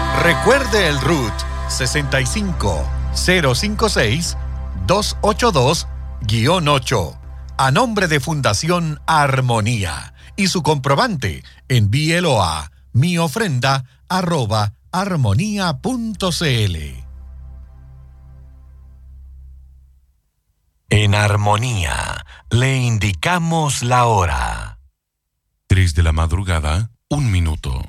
Recuerde el RUT 65-056-282-8 a nombre de Fundación Armonía y su comprobante envíelo a miofrenda@armonía.cl. En Armonía le indicamos la hora. 3 de la madrugada, 1 minuto.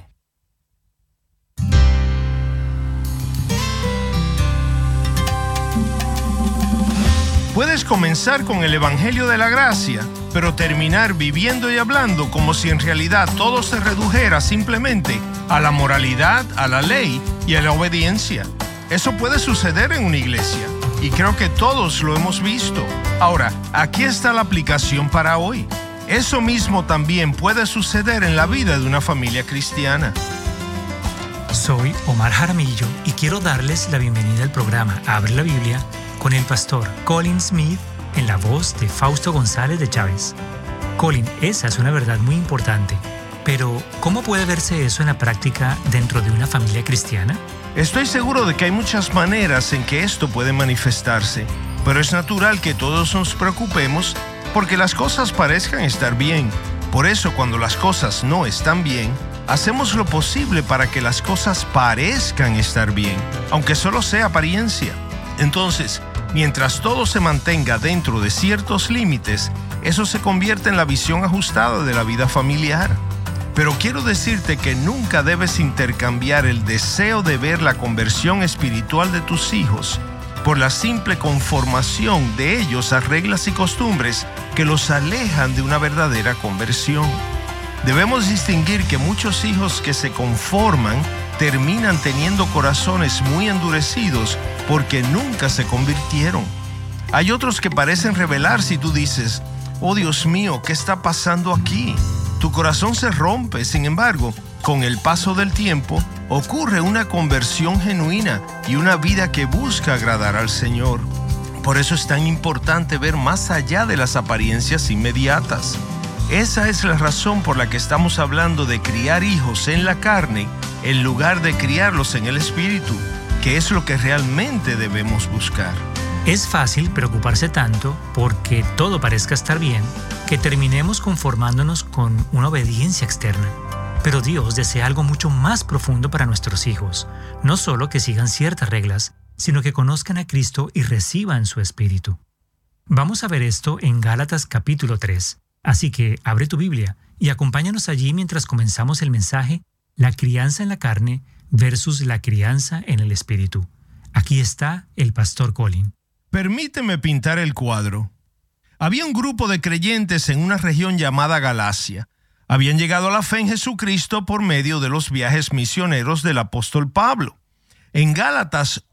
Puedes comenzar con el Evangelio de la Gracia, pero terminar viviendo y hablando como si en realidad todo se redujera simplemente a la moralidad, a la ley y a la obediencia. Eso puede suceder en una iglesia, y creo que todos lo hemos visto. Ahora, aquí está la aplicación para hoy. Eso mismo también puede suceder en la vida de una familia cristiana. Soy Omar Jaramillo y quiero darles la bienvenida al programa Abre la Biblia con el pastor Colin Smith en la voz de Fausto González de Chávez. Colin, esa es una verdad muy importante, pero ¿cómo puede verse eso en la práctica dentro de una familia cristiana? Estoy seguro de que hay muchas maneras en que esto puede manifestarse, pero es natural que todos nos preocupemos porque las cosas parezcan estar bien. Por eso, cuando las cosas no están bien, hacemos lo posible para que las cosas parezcan estar bien, aunque solo sea apariencia. Entonces, mientras todo se mantenga dentro de ciertos límites, eso se convierte en la visión ajustada de la vida familiar. Pero quiero decirte que nunca debes intercambiar el deseo de ver la conversión espiritual de tus hijos por la simple conformación de ellos a reglas y costumbres que los alejan de una verdadera conversión. Debemos distinguir que muchos hijos que se conforman terminan teniendo corazones muy endurecidos porque nunca se convirtieron. Hay otros que parecen rebelarse y tú dices, oh Dios mío, ¿qué está pasando aquí? Tu corazón se rompe, sin embargo, con el paso del tiempo, ocurre una conversión genuina y una vida que busca agradar al Señor. Por eso es tan importante ver más allá de las apariencias inmediatas. Esa es la razón por la que estamos hablando de criar hijos en la carne en lugar de criarlos en el espíritu, que es lo que realmente debemos buscar. Es fácil preocuparse tanto porque todo parezca estar bien que terminemos conformándonos con una obediencia externa. Pero Dios desea algo mucho más profundo para nuestros hijos, no solo que sigan ciertas reglas, sino que conozcan a Cristo y reciban su espíritu. Vamos a ver esto en Gálatas capítulo 3. Así que abre tu Biblia y acompáñanos allí mientras comenzamos el mensaje La crianza en la carne versus la crianza en el espíritu. Aquí está el pastor Colin. Permíteme pintar el cuadro. Había un grupo de creyentes en una región llamada Galacia. Habían llegado a la fe en Jesucristo por medio de los viajes misioneros del apóstol Pablo. En Gálatas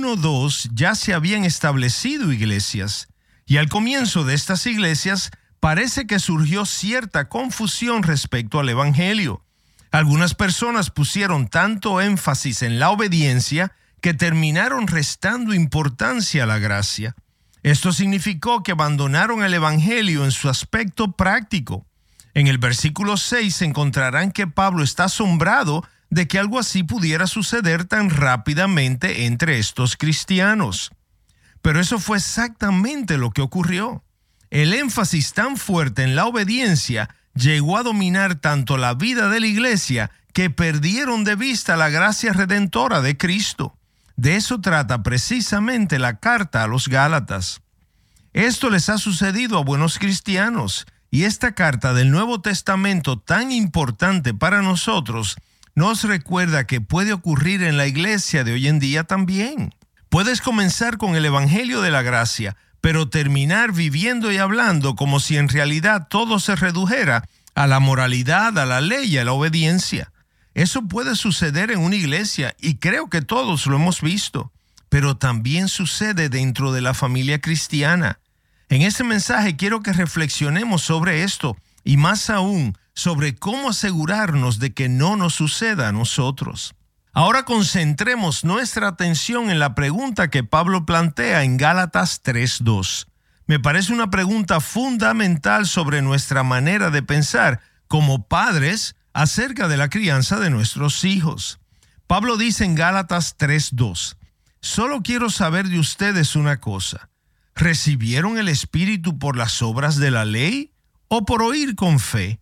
1:2 ya se habían establecido iglesias, y al comienzo de estas iglesias parece que surgió cierta confusión respecto al Evangelio. Algunas personas pusieron tanto énfasis en la obediencia que terminaron restando importancia a la gracia. Esto significó que abandonaron el Evangelio en su aspecto práctico. En el versículo 6 encontrarán que Pablo está asombrado de que algo así pudiera suceder tan rápidamente entre estos cristianos. Pero eso fue exactamente lo que ocurrió. El énfasis tan fuerte en la obediencia llegó a dominar tanto la vida de la iglesia que perdieron de vista la gracia redentora de Cristo. De eso trata precisamente la carta a los Gálatas. Esto les ha sucedido a buenos cristianos, y esta carta del Nuevo Testamento tan importante para nosotros nos recuerda que puede ocurrir en la iglesia de hoy en día también. Puedes comenzar con el Evangelio de la Gracia, pero terminar viviendo y hablando como si en realidad todo se redujera a la moralidad, a la ley y a la obediencia. Eso puede suceder en una iglesia y creo que todos lo hemos visto, pero también sucede dentro de la familia cristiana. En este mensaje quiero que reflexionemos sobre esto y más aún sobre cómo asegurarnos de que no nos suceda a nosotros. Ahora concentremos nuestra atención en la pregunta que Pablo plantea en Gálatas 3:2. Me parece una pregunta fundamental sobre nuestra manera de pensar como padres acerca de la crianza de nuestros hijos. Pablo dice en Gálatas 3:2, solo quiero saber de ustedes una cosa, ¿recibieron el Espíritu por las obras de la ley o por oír con fe?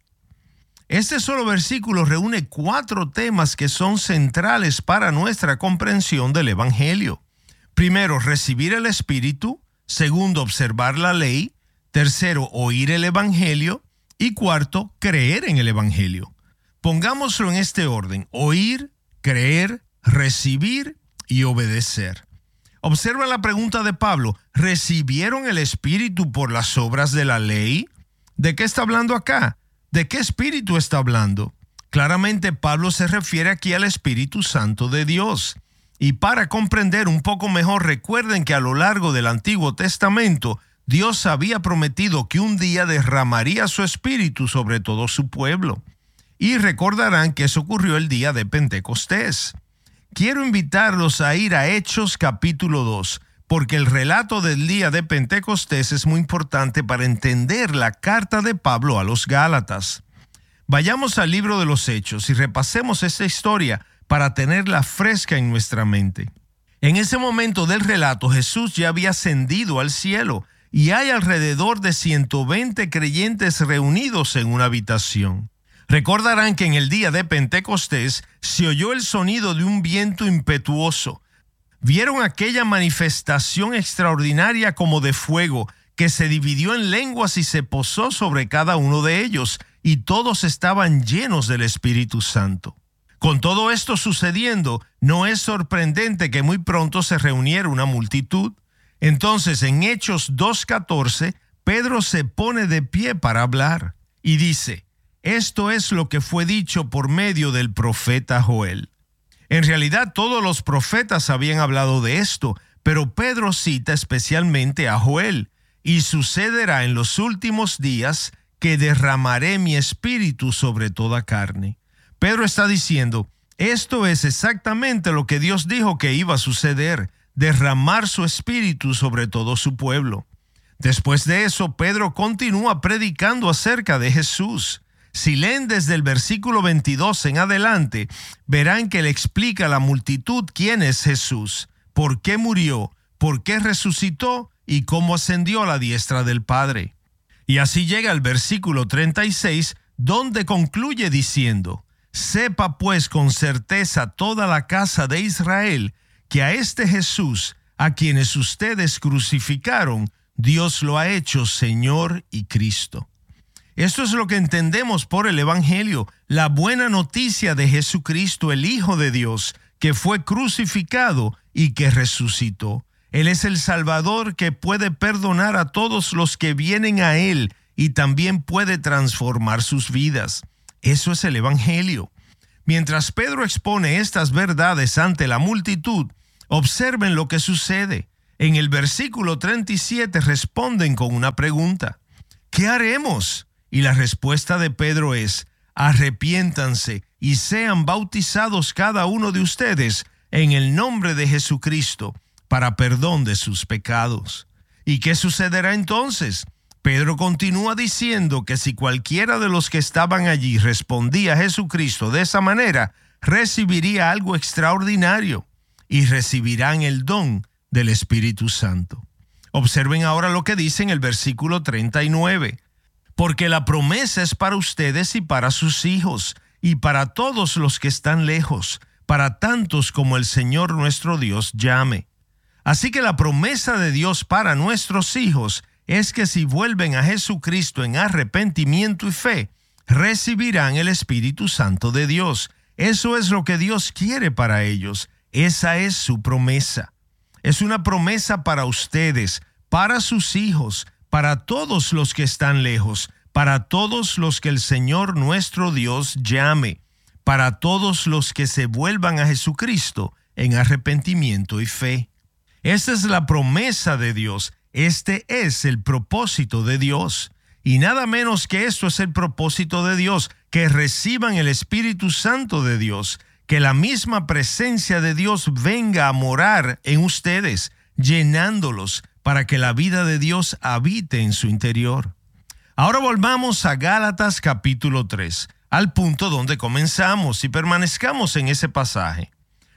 Este solo versículo reúne 4 temas que son centrales para nuestra comprensión del Evangelio. Primero, recibir el Espíritu. Segundo, observar la ley. Tercero, oír el Evangelio. Y cuarto, creer en el Evangelio. Pongámoslo en este orden: oír, creer, recibir y obedecer. Observa la pregunta de Pablo: ¿recibieron el Espíritu por las obras de la ley? ¿De qué está hablando acá? ¿De qué Espíritu está hablando? Claramente Pablo se refiere aquí al Espíritu Santo de Dios. Y para comprender un poco mejor, recuerden que a lo largo del Antiguo Testamento, Dios había prometido que un día derramaría su Espíritu sobre todo su pueblo. Y recordarán que eso ocurrió el día de Pentecostés. Quiero invitarlos a ir a Hechos capítulo 2, porque el relato del día de Pentecostés es muy importante para entender la carta de Pablo a los Gálatas. Vayamos al libro de los Hechos y repasemos esta historia para tenerla fresca en nuestra mente. En ese momento del relato, Jesús ya había ascendido al cielo y hay alrededor de 120 creyentes reunidos en una habitación. Recordarán que en el día de Pentecostés se oyó el sonido de un viento impetuoso. Vieron aquella manifestación extraordinaria como de fuego que se dividió en lenguas y se posó sobre cada uno de ellos, y todos estaban llenos del Espíritu Santo. Con todo esto sucediendo, no es sorprendente que muy pronto se reuniera una multitud. Entonces, en Hechos 2:14, Pedro se pone de pie para hablar y dice: esto es lo que fue dicho por medio del profeta Joel. En realidad, todos los profetas habían hablado de esto, pero Pedro cita especialmente a Joel: y sucederá en los últimos días que derramaré mi espíritu sobre toda carne. Pedro está diciendo, esto es exactamente lo que Dios dijo que iba a suceder, derramar su espíritu sobre todo su pueblo. Después de eso, Pedro continúa predicando acerca de Jesús. Si leen desde el versículo 22 en adelante, verán que le explica a la multitud quién es Jesús, por qué murió, por qué resucitó y cómo ascendió a la diestra del Padre. Y así llega al versículo 36, donde concluye diciendo: sepa pues con certeza toda la casa de Israel que a este Jesús, a quienes ustedes crucificaron, Dios lo ha hecho Señor y Cristo. Esto es lo que entendemos por el Evangelio, la buena noticia de Jesucristo, el Hijo de Dios, que fue crucificado y que resucitó. Él es el Salvador que puede perdonar a todos los que vienen a Él y también puede transformar sus vidas. Eso es el Evangelio. Mientras Pedro expone estas verdades ante la multitud, observen lo que sucede. En el versículo 37 responden con una pregunta: ¿qué haremos? Y la respuesta de Pedro es: arrepiéntanse y sean bautizados cada uno de ustedes en el nombre de Jesucristo para perdón de sus pecados. ¿Y qué sucederá entonces? Pedro continúa diciendo que si cualquiera de los que estaban allí respondía a Jesucristo de esa manera, recibiría algo extraordinario y recibirán el don del Espíritu Santo. Observen ahora lo que dice en el versículo 39. Porque la promesa es para ustedes y para sus hijos, y para todos los que están lejos, para tantos como el Señor nuestro Dios llame. Así que la promesa de Dios para nuestros hijos es que si vuelven a Jesucristo en arrepentimiento y fe, recibirán el Espíritu Santo de Dios. Eso es lo que Dios quiere para ellos. Esa es su promesa. Es una promesa para ustedes, para sus hijos, para todos los que están lejos, para todos los que el Señor nuestro Dios llame, para todos los que se vuelvan a Jesucristo en arrepentimiento y fe. Esta es la promesa de Dios. Este es el propósito de Dios. Y nada menos que esto es el propósito de Dios, que reciban el Espíritu Santo de Dios, que la misma presencia de Dios venga a morar en ustedes, llenándolos, para que la vida de Dios habite en su interior. Ahora volvamos a Gálatas capítulo 3, al punto donde comenzamos, y permanezcamos en ese pasaje.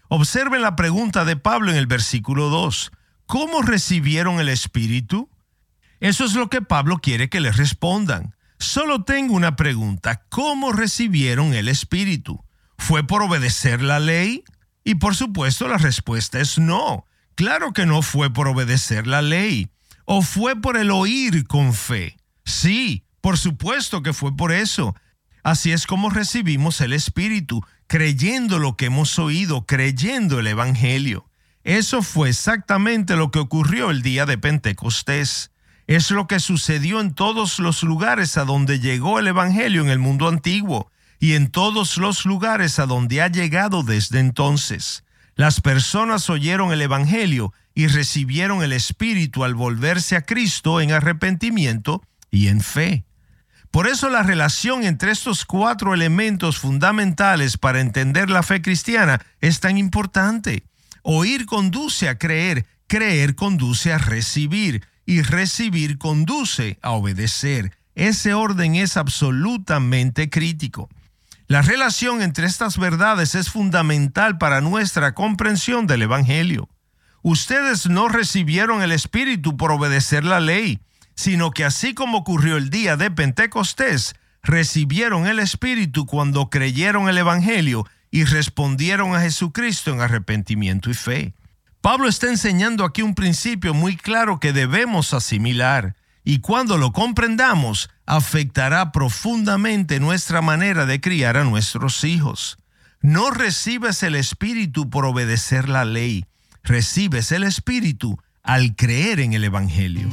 Observen la pregunta de Pablo en el versículo 2. ¿Cómo recibieron el Espíritu? Eso es lo que Pablo quiere que les respondan. Solo tengo una pregunta. ¿Cómo recibieron el Espíritu? ¿Fue por obedecer la ley? Y por supuesto la respuesta es no. Claro que no fue por obedecer la ley. ¿O fue por el oír con fe? Sí, por supuesto que fue por eso. Así es como recibimos el Espíritu, creyendo lo que hemos oído, creyendo el Evangelio. Eso fue exactamente lo que ocurrió el día de Pentecostés. Es lo que sucedió en todos los lugares a donde llegó el Evangelio en el mundo antiguo y en todos los lugares a donde ha llegado desde entonces. Las personas oyeron el Evangelio y recibieron el Espíritu al volverse a Cristo en arrepentimiento y en fe. Por eso la relación entre estos 4 elementos fundamentales para entender la fe cristiana es tan importante. Oír conduce a creer, creer conduce a recibir y recibir conduce a obedecer. Ese orden es absolutamente crítico. La relación entre estas verdades es fundamental para nuestra comprensión del Evangelio. Ustedes no recibieron el Espíritu por obedecer la ley, sino que así como ocurrió el día de Pentecostés, recibieron el Espíritu cuando creyeron el Evangelio y respondieron a Jesucristo en arrepentimiento y fe. Pablo está enseñando aquí un principio muy claro que debemos asimilar, y cuando lo comprendamos, afectará profundamente nuestra manera de criar a nuestros hijos. No recibes el Espíritu por obedecer la ley, recibes el Espíritu al creer en el Evangelio.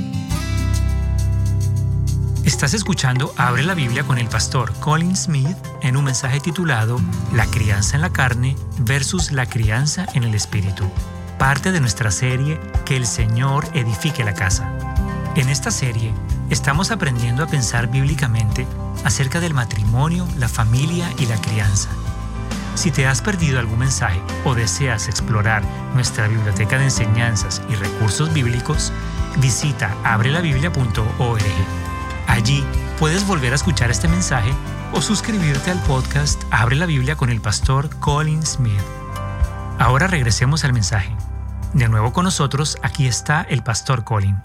Estás escuchando Abre la Biblia con el pastor Colin Smith en un mensaje titulado La crianza en la carne versus la crianza en el Espíritu, parte de nuestra serie Que el Señor edifique la casa. En esta serie estamos aprendiendo a pensar bíblicamente acerca del matrimonio, la familia y la crianza. Si te has perdido algún mensaje o deseas explorar nuestra biblioteca de enseñanzas y recursos bíblicos, visita abrelabiblia.org. Allí puedes volver a escuchar este mensaje o suscribirte al podcast Abre la Biblia con el pastor Colin Smith. Ahora regresemos al mensaje. De nuevo con nosotros, aquí está el pastor Colin.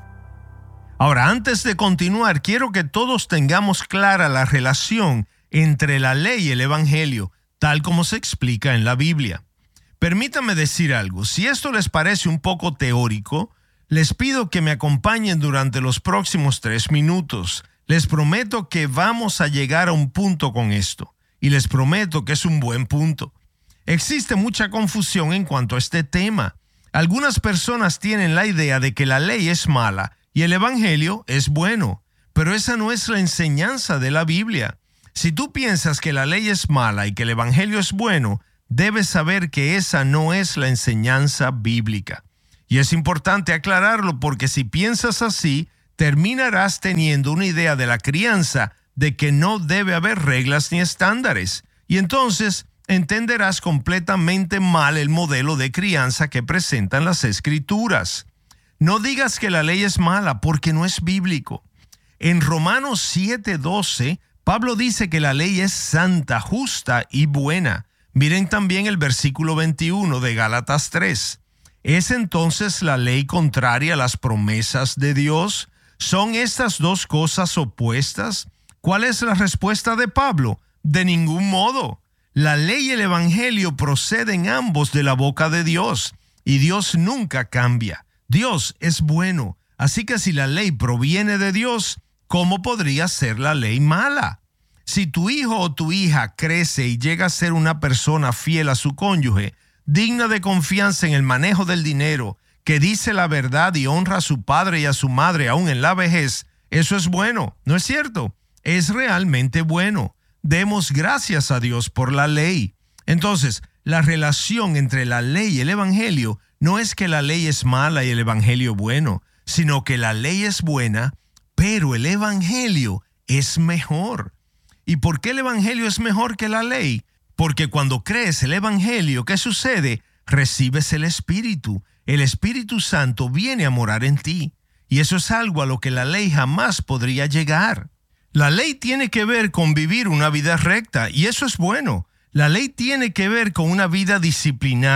Ahora, antes de continuar, quiero que todos tengamos clara la relación entre la ley y el Evangelio, tal como se explica en la Biblia. Permítanme decir algo. Si esto les parece un poco teórico, les pido que me acompañen durante los próximos 3 minutos. Les prometo que vamos a llegar a un punto con esto, y les prometo que es un buen punto. Existe mucha confusión en cuanto a este tema. Algunas personas tienen la idea de que la ley es mala y el Evangelio es bueno, pero esa no es la enseñanza de la Biblia. Si tú piensas que la ley es mala y que el Evangelio es bueno, debes saber que esa no es la enseñanza bíblica. Y es importante aclararlo porque si piensas así, terminarás teniendo una idea de la crianza de que no debe haber reglas ni estándares. Y entonces entenderás completamente mal el modelo de crianza que presentan las Escrituras. No digas que la ley es mala porque no es bíblico. En Romanos 7:12, Pablo dice que la ley es santa, justa y buena. Miren también el versículo 21 de Gálatas 3. ¿Es entonces la ley contraria a las promesas de Dios? ¿Son estas dos cosas opuestas? ¿Cuál es la respuesta de Pablo? De ningún modo. La ley y el Evangelio proceden ambos de la boca de Dios, y Dios nunca cambia. Dios es bueno, así que si la ley proviene de Dios, ¿cómo podría ser la ley mala? Si tu hijo o tu hija crece y llega a ser una persona fiel a su cónyuge, digna de confianza en el manejo del dinero, que dice la verdad y honra a su padre y a su madre aún en la vejez, eso es bueno, ¿no es cierto? Es realmente bueno. Demos gracias a Dios por la ley. Entonces, la relación entre la ley y el Evangelio no es que la ley es mala y el Evangelio bueno, sino que la ley es buena, pero el Evangelio es mejor. ¿Y por qué el Evangelio es mejor que la ley? Porque cuando crees el Evangelio, ¿qué sucede? Recibes el Espíritu. El Espíritu Santo viene a morar en ti. Y eso es algo a lo que la ley jamás podría llegar. La ley tiene que ver con vivir una vida recta, y eso es bueno. La ley tiene que ver con una vida disciplinada,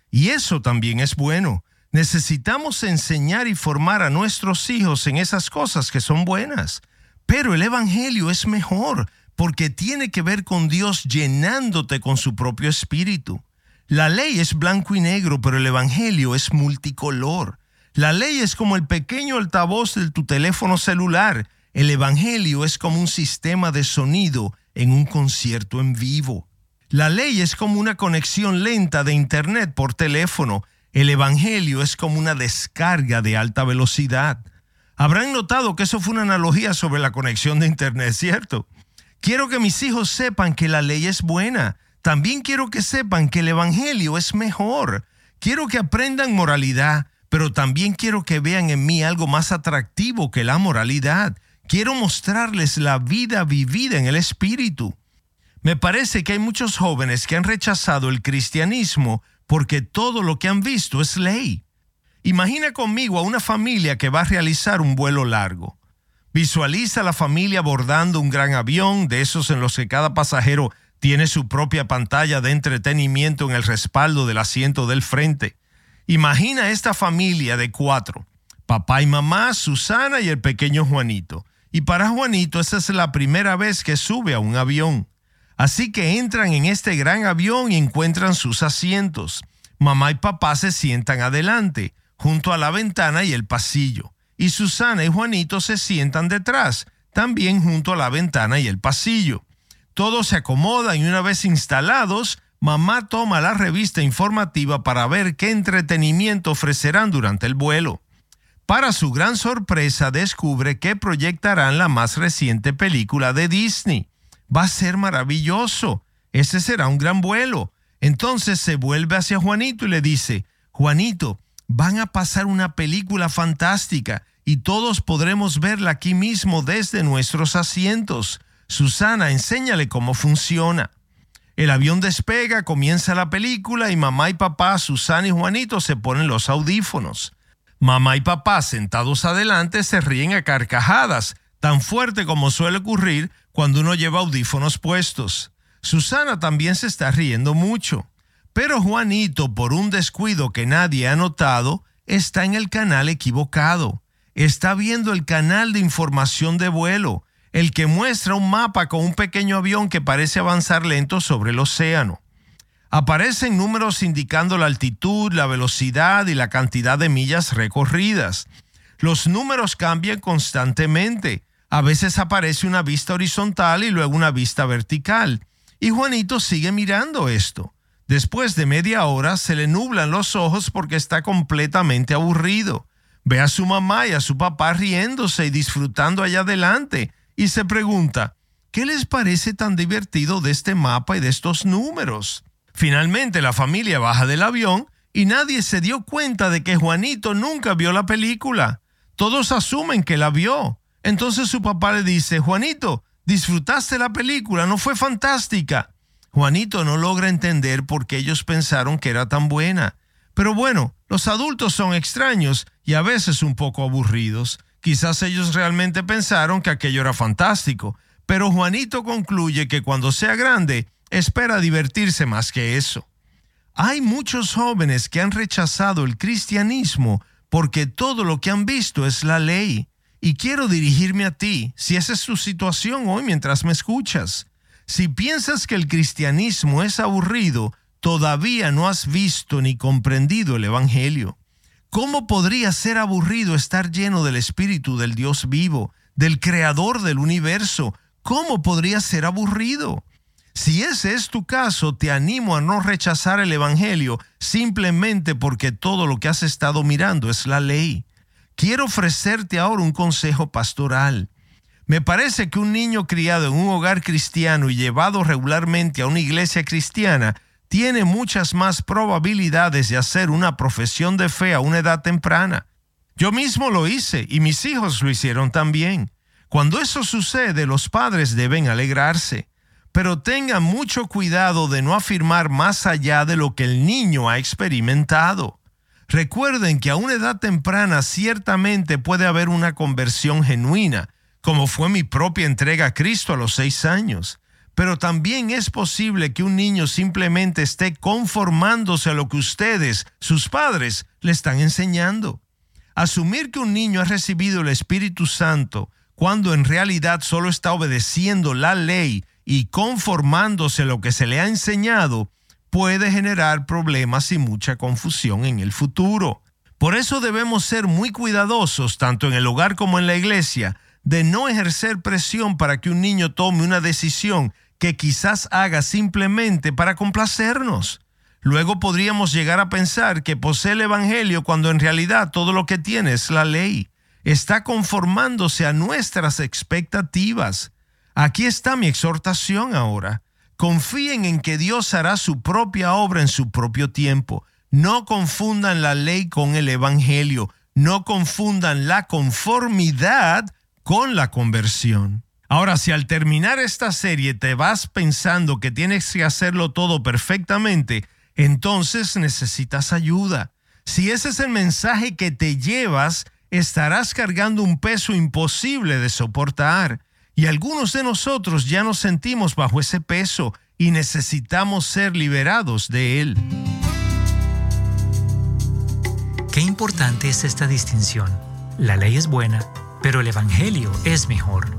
Y eso también es bueno. Necesitamos enseñar y formar a nuestros hijos en esas cosas que son buenas. Pero el Evangelio es mejor porque tiene que ver con Dios llenándote con su propio espíritu. La ley es blanco y negro, pero el Evangelio es multicolor. La ley es como el pequeño altavoz de tu teléfono celular. El Evangelio es como un sistema de sonido en un concierto en vivo. La ley es como una conexión lenta de internet por teléfono. El Evangelio es como una descarga de alta velocidad. Habrán notado que eso fue una analogía sobre la conexión de internet, ¿cierto? Quiero que mis hijos sepan que la ley es buena. También quiero que sepan que el Evangelio es mejor. Quiero que aprendan moralidad, pero también quiero que vean en mí algo más atractivo que la moralidad. Quiero mostrarles la vida vivida en el Espíritu. Me parece que hay muchos jóvenes que han rechazado el cristianismo porque todo lo que han visto es ley. Imagina conmigo a una familia que va a realizar un vuelo largo. Visualiza a la familia abordando un gran avión, de esos en los que cada pasajero tiene su propia pantalla de entretenimiento en el respaldo del asiento del frente. Imagina esta familia de 4, papá y mamá, Susana y el pequeño Juanito. Y para Juanito esa es la primera vez que sube a un avión. Así que entran en este gran avión y encuentran sus asientos. Mamá y papá se sientan adelante, junto a la ventana y el pasillo. Y Susana y Juanito se sientan detrás, también junto a la ventana y el pasillo. Todos se acomodan y una vez instalados, mamá toma la revista informativa para ver qué entretenimiento ofrecerán durante el vuelo. Para su gran sorpresa, descubre que proyectarán la más reciente película de Disney. Va a ser maravilloso. Ese será un gran vuelo. Entonces se vuelve hacia Juanito y le dice, Juanito, van a pasar una película fantástica y todos podremos verla aquí mismo desde nuestros asientos. Susana, enséñale cómo funciona. El avión despega, comienza la película y mamá y papá, Susana y Juanito se ponen los audífonos. Mamá y papá, sentados adelante, se ríen a carcajadas, tan fuerte como suele ocurrir cuando uno lleva audífonos puestos. Susana también se está riendo mucho. Pero Juanito, por un descuido que nadie ha notado, está en el canal equivocado. Está viendo el canal de información de vuelo, el que muestra un mapa con un pequeño avión que parece avanzar lento sobre el océano. Aparecen números indicando la altitud, la velocidad y la cantidad de millas recorridas. Los números cambian constantemente. A veces aparece una vista horizontal y luego una vista vertical. Y Juanito sigue mirando esto. Después de media hora se le nublan los ojos porque está completamente aburrido. Ve a su mamá y a su papá riéndose y disfrutando allá adelante y se pregunta, ¿qué les parece tan divertido de este mapa y de estos números? Finalmente la familia baja del avión y nadie se dio cuenta de que Juanito nunca vio la película. Todos asumen que la vio. Entonces su papá le dice, Juanito, ¿disfrutaste la película? ¿No fue fantástica? Juanito no logra entender por qué ellos pensaron que era tan buena. Pero bueno, los adultos son extraños y a veces un poco aburridos. Quizás ellos realmente pensaron que aquello era fantástico, pero Juanito concluye que cuando sea grande, espera divertirse más que eso. Hay muchos jóvenes que han rechazado el cristianismo porque todo lo que han visto es la ley. Y quiero dirigirme a ti, si esa es tu situación hoy mientras me escuchas. Si piensas que el cristianismo es aburrido, todavía no has visto ni comprendido el Evangelio. ¿Cómo podría ser aburrido estar lleno del Espíritu del Dios vivo, del Creador del universo? ¿Cómo podría ser aburrido? Si ese es tu caso, te animo a no rechazar el Evangelio simplemente porque todo lo que has estado mirando es la ley. Quiero ofrecerte ahora un consejo pastoral. Me parece que un niño criado en un hogar cristiano y llevado regularmente a una iglesia cristiana tiene muchas más probabilidades de hacer una profesión de fe a una edad temprana. Yo mismo lo hice y mis hijos lo hicieron también. Cuando eso sucede, los padres deben alegrarse. Pero tengan mucho cuidado de no afirmar más allá de lo que el niño ha experimentado. Recuerden que a una edad temprana ciertamente puede haber una conversión genuina, como fue mi propia entrega a Cristo a los 6 años. Pero también es posible que un niño simplemente esté conformándose a lo que ustedes, sus padres, le están enseñando. Asumir que un niño ha recibido el Espíritu Santo cuando en realidad solo está obedeciendo la ley y conformándose a lo que se le ha enseñado puede generar problemas y mucha confusión en el futuro. Por eso debemos ser muy cuidadosos, tanto en el hogar como en la iglesia, de no ejercer presión para que un niño tome una decisión que quizás haga simplemente para complacernos. Luego podríamos llegar a pensar que posee el Evangelio cuando en realidad todo lo que tiene es la ley. Está conformándose a nuestras expectativas. Aquí está mi exhortación ahora. Confíen en que Dios hará su propia obra en su propio tiempo. No confundan la ley con el Evangelio. No confundan la conformidad con la conversión. Ahora, si al terminar esta serie te vas pensando que tienes que hacerlo todo perfectamente, entonces necesitas ayuda. Si ese es el mensaje que te llevas, estarás cargando un peso imposible de soportar. Y algunos de nosotros ya nos sentimos bajo ese peso y necesitamos ser liberados de él. Qué importante es esta distinción. La ley es buena, pero el Evangelio es mejor.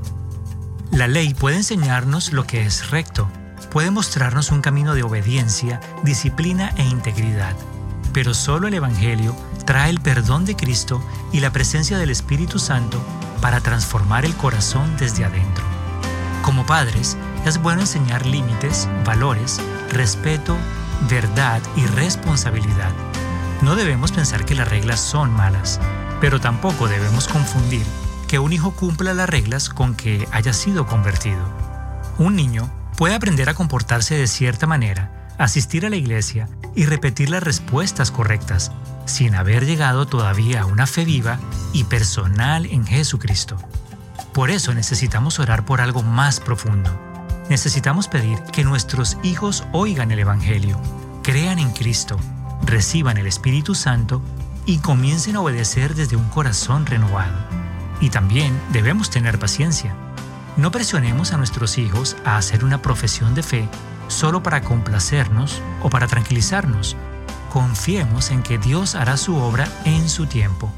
La ley puede enseñarnos lo que es recto, puede mostrarnos un camino de obediencia, disciplina e integridad, pero solo el Evangelio trae el perdón de Cristo y la presencia del Espíritu Santo para transformar el corazón desde adentro. Como padres, es bueno enseñar límites, valores, respeto, verdad y responsabilidad. No debemos pensar que las reglas son malas, pero tampoco debemos confundir que un hijo cumpla las reglas con que haya sido convertido. Un niño puede aprender a comportarse de cierta manera, asistir a la iglesia y repetir las respuestas correctas, sin haber llegado todavía a una fe viva y personal en Jesucristo. Por eso necesitamos orar por algo más profundo. Necesitamos pedir que nuestros hijos oigan el Evangelio, crean en Cristo, reciban el Espíritu Santo y comiencen a obedecer desde un corazón renovado. Y también debemos tener paciencia. No presionemos a nuestros hijos a hacer una profesión de fe solo para complacernos o para tranquilizarnos. Confiemos en que Dios hará su obra en su tiempo.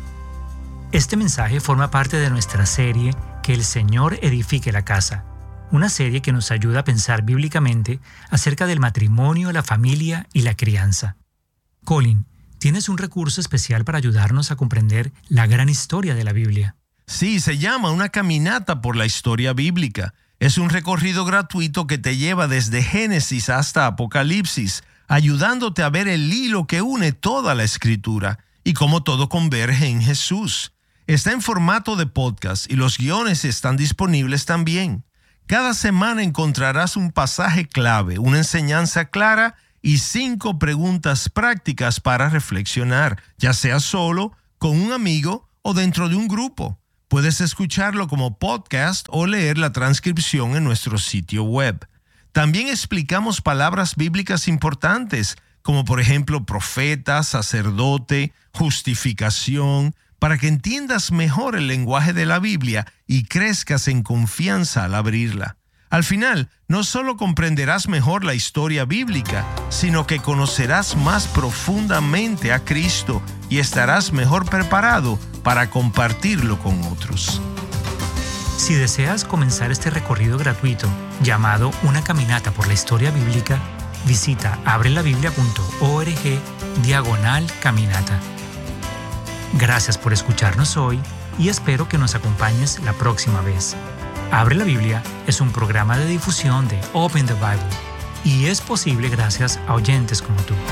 Este mensaje forma parte de nuestra serie Que el Señor edifique la casa, una serie que nos ayuda a pensar bíblicamente acerca del matrimonio, la familia y la crianza. Colin, ¿tienes un recurso especial para ayudarnos a comprender la gran historia de la Biblia? Sí, se llama Una caminata por la historia bíblica. Es un recorrido gratuito que te lleva desde Génesis hasta Apocalipsis, ayudándote a ver el hilo que une toda la Escritura y cómo todo converge en Jesús. Está en formato de podcast y los guiones están disponibles también. Cada semana encontrarás un pasaje clave, una enseñanza clara y 5 preguntas prácticas para reflexionar, ya sea solo, con un amigo o dentro de un grupo. Puedes escucharlo como podcast o leer la transcripción en nuestro sitio web. También explicamos palabras bíblicas importantes, como por ejemplo profeta, sacerdote, justificación, para que entiendas mejor el lenguaje de la Biblia y crezcas en confianza al abrirla. Al final, no solo comprenderás mejor la historia bíblica, sino que conocerás más profundamente a Cristo y estarás mejor preparado para compartirlo con otros. Si deseas comenzar este recorrido gratuito llamado Una caminata por la historia bíblica, visita abrelabiblia.org/caminata. Gracias por escucharnos hoy y espero que nos acompañes la próxima vez. Abre la Biblia es un programa de difusión de Open the Bible y es posible gracias a oyentes como tú.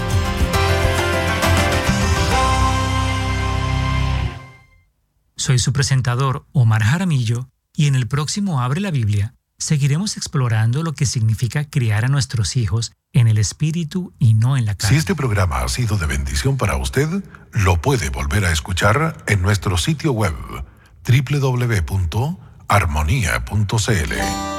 Soy su presentador Omar Jaramillo y en el próximo Abre la Biblia seguiremos explorando lo que significa criar a nuestros hijos en el espíritu y no en la carne. Si este programa ha sido de bendición para usted, lo puede volver a escuchar en nuestro sitio web www.armonia.cl.